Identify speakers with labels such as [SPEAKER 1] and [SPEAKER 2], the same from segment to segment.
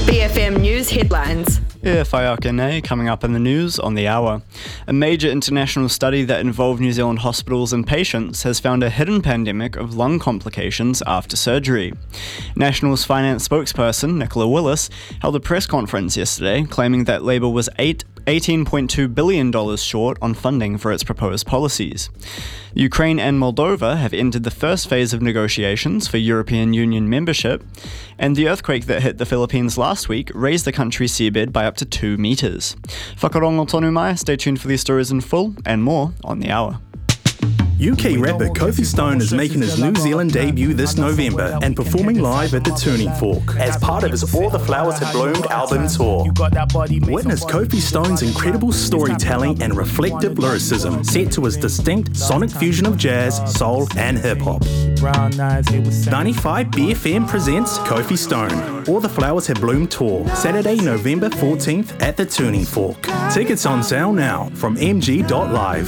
[SPEAKER 1] BFM News headlines.
[SPEAKER 2] Whaiakene coming up in the news on the hour. A major international study that involved New Zealand hospitals and patients has found a hidden pandemic of lung complications after surgery. National's finance spokesperson, Nicola Willis, held a press conference yesterday claiming that Labour was $18.2 billion short on funding for its proposed policies. Ukraine and Moldova have entered the first phase of negotiations for European Union membership, and the earthquake that hit the Philippines last week raised the country's seabed by up to 2 metres. Whakarongo tonu mai, stay tuned for these stories in full and more on the hour.
[SPEAKER 3] UK rapper Kofi Stone is making his New Zealand debut this November and performing live at the Tuning Fork as part of his All the Flowers Have Bloomed album tour. Witness Kofi Stone's incredible storytelling and reflective lyricism set to his distinct sonic fusion of jazz, soul and hip-hop. 95 BFM presents Kofi Stone, All the Flowers Have Bloomed tour, Saturday, November 14th at the Tuning Fork. Tickets on sale now from mg.live.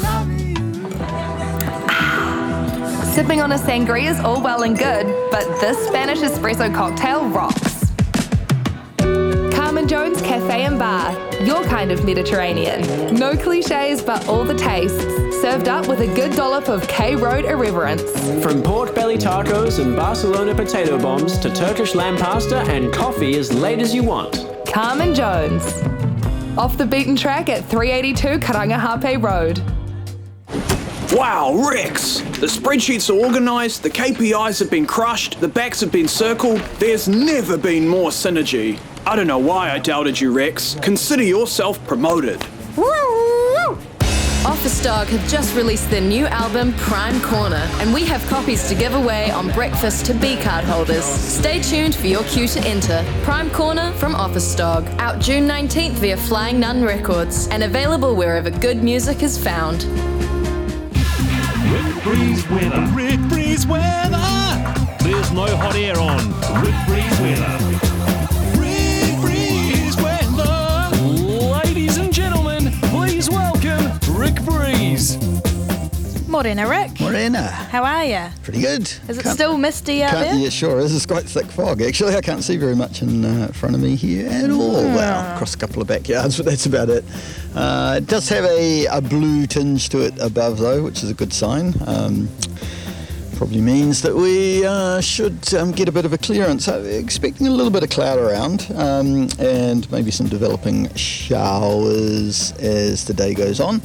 [SPEAKER 4] Sipping on a sangria is all well and good, but this Spanish espresso cocktail rocks. Carmen Jones Cafe and Bar, your kind of Mediterranean. No cliches, but all the tastes, served up with a good dollop of K-Road irreverence.
[SPEAKER 5] From pork belly tacos and Barcelona potato bombs to Turkish lamb pasta and coffee as late as you want.
[SPEAKER 4] Carmen Jones. Off the beaten track at 382 Karangahape Road.
[SPEAKER 6] Wow, Rex! The spreadsheets are organised, the KPIs have been crushed, the backs have been circled. There's never been more synergy. I don't know why I doubted you, Rex. Consider yourself promoted.
[SPEAKER 7] Office Dog have just released their new album, Prime Corner, and we have copies to give away on breakfast to B-card holders. Stay tuned for your cue to enter. Prime Corner from Office Dog, out June 19th via Flying Nun Records, and available wherever good music is found.
[SPEAKER 8] Rick Breeze weather. Rick Breeze weather. There's no hot air on. Rick Breeze weather. Rick Breeze weather. Ladies and gentlemen, please welcome Rick Breeze.
[SPEAKER 9] Morena, Rick.
[SPEAKER 10] Morena.
[SPEAKER 9] How are you?
[SPEAKER 10] Pretty good.
[SPEAKER 9] Is it still misty out there?
[SPEAKER 10] Yeah, sure. This is quite thick fog. Actually, I can't see very much in front of me here at all. Well, across a couple of backyards, but that's about it. It does have a blue tinge to it above, though, which is a good sign. Probably means that we should get a bit of a clearance. Expecting a little bit of cloud around and maybe some developing showers as the day goes on.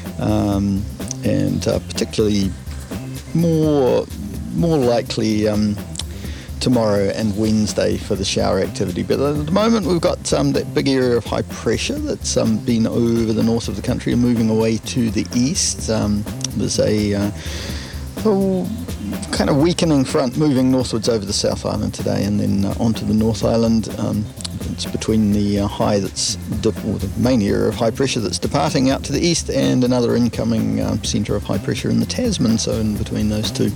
[SPEAKER 10] And particularly more likely tomorrow and Wednesday for the shower activity. But at the moment we've got that big area of high pressure that's been over the north of the country and moving away to the east. There's a kind of weakening front moving northwards over the South Island today and then onto the North Island. It's between the high that's, or the main area of high pressure that's departing out to the east and another incoming centre of high pressure in the Tasman, so in between those two.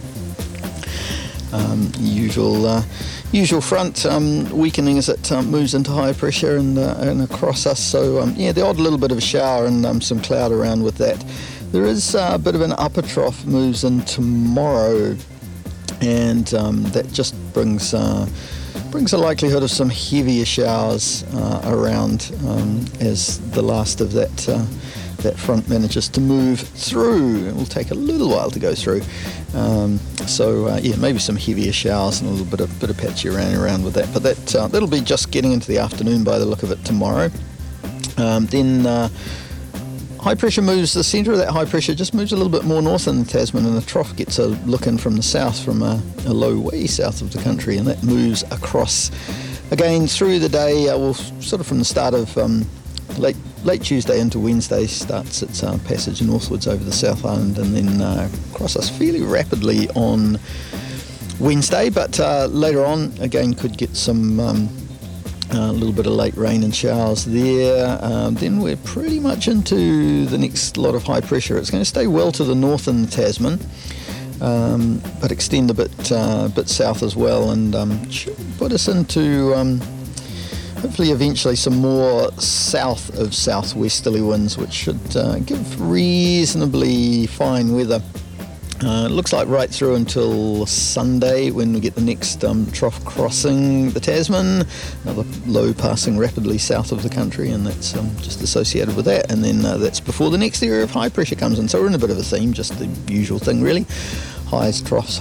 [SPEAKER 10] Usual front weakening as it moves into high pressure and across us, so the odd little bit of a shower and some cloud around with that. There is a bit of an upper trough moves in tomorrow, and that just brings a likelihood of some heavier showers around as the last of that front manages to move through. It will take a little while to go through. Maybe some heavier showers and a little bit of patchy rain around with that. But that'll be just getting into the afternoon by the look of it tomorrow. Then high pressure moves, the centre of that high pressure just moves a little bit more north in the Tasman, and the trough gets a look in from the south, from a low way south of the country, and that moves across again through the day. Sort of from the start of late Tuesday into Wednesday starts its passage northwards over the South Island and then across us fairly rapidly on Wednesday, but later on again could get some a little bit of late rain and showers there. Then we're pretty much into the next lot of high pressure. It's going to stay well to the north in the Tasman, but extend a bit south as well, and should put us into hopefully eventually some more south of southwesterly winds, which should give reasonably fine weather Looks like right through until Sunday when we get the next trough crossing the Tasman, another low passing rapidly south of the country, and that's just associated with that. And then that's before the next area of high pressure comes in. So we're in a bit of a theme, just the usual thing really. Highs, troughs.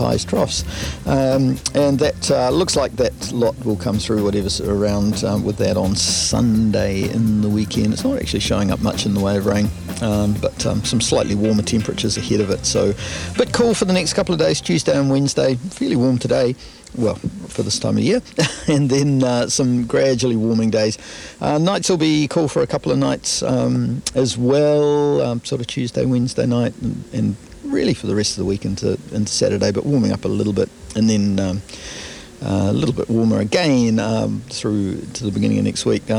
[SPEAKER 10] And that looks like that lot will come through, whatever's around with that on Sunday in the weekend. It's not actually showing up much in the way of rain, but some slightly warmer temperatures ahead of it. So a bit cool for the next couple of days, Tuesday and Wednesday. Fairly warm today, well, for this time of year. And then some gradually warming days. Nights will be cool for a couple of nights as well, sort of Tuesday, Wednesday night, and really for the rest of the week into Saturday, but warming up a little bit, and then a little bit warmer again through to the beginning of next week.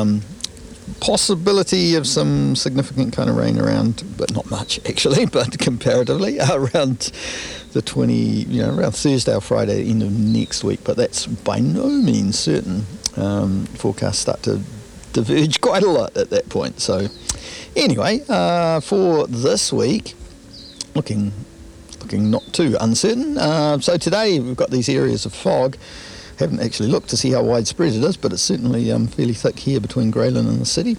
[SPEAKER 10] Possibility of some significant kind of rain around, but not much actually, but comparatively around the around Thursday or Friday, end of next week, but that's by no means certain. Forecasts start to diverge quite a lot at that point. So anyway, for this week, looking not too uncertain. So today we've got these areas of fog. Haven't actually looked to see how widespread it is, but it's certainly fairly thick here between Greyland and the city.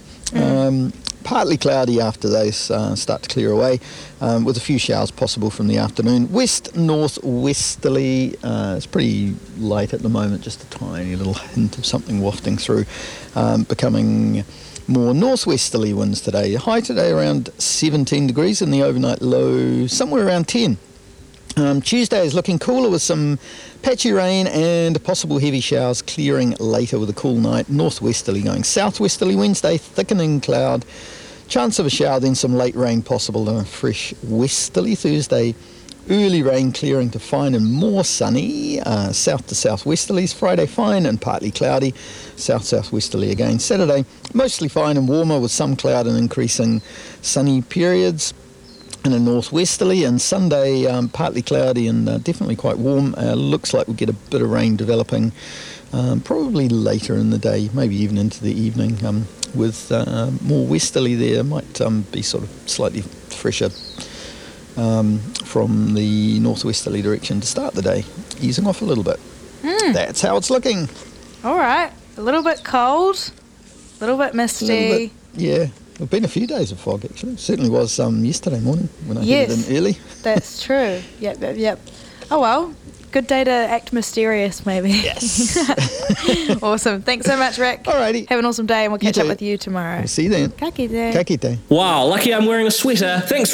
[SPEAKER 10] Partly cloudy after those start to clear away, with a few showers possible from the afternoon. West-northwesterly, it's pretty light at the moment, just a tiny little hint of something wafting through, becoming more northwesterly winds today. High today around 17 degrees, and the overnight low somewhere around 10. Tuesday is looking cooler with some patchy rain and possible heavy showers clearing later with a cool night. Northwesterly going southwesterly Wednesday, thickening cloud. Chance of a shower, then some late rain possible, and a fresh westerly Thursday. Early rain clearing to fine and more sunny. South to southwesterlies. Friday fine and partly cloudy. South-southwesterly again. Saturday mostly fine and warmer with some cloud and increasing sunny periods. And a northwesterly, and Sunday partly cloudy and definitely quite warm. Looks like we'll get a bit of rain developing probably later in the day, maybe even into the evening, with more westerly there. Might be sort of slightly fresher from the northwesterly direction to start the day, easing off a little bit. That's how it's looking.
[SPEAKER 9] All right, a little bit cold, a little bit misty.
[SPEAKER 10] Yeah. There've been a few days of fog, actually. It certainly was yesterday morning when I headed in early.
[SPEAKER 9] That's true. Yep. Oh, well, good day to act mysterious, maybe.
[SPEAKER 10] Yes.
[SPEAKER 9] Awesome. Thanks so much, Rick.
[SPEAKER 10] Alrighty.
[SPEAKER 9] Have an awesome day, and we'll catch up with you tomorrow.
[SPEAKER 10] See you then.
[SPEAKER 9] Ka kite.
[SPEAKER 10] Ka kite.
[SPEAKER 5] Wow, lucky I'm wearing a sweater. Thanks,